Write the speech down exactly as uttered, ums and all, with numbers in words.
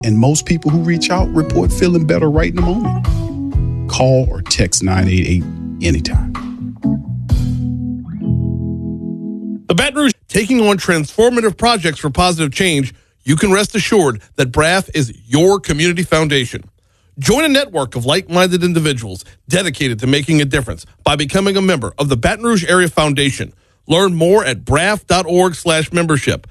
And most people who reach out report feeling better right in the moment. Call or text nine eight eight anytime. The Baton Rouge taking on transformative projects for positive change. You can rest assured that B R A F is your community foundation. Join a network of like-minded individuals dedicated to making a difference by becoming a member of the Baton Rouge Area Foundation. Learn more at braf dot org slash membership.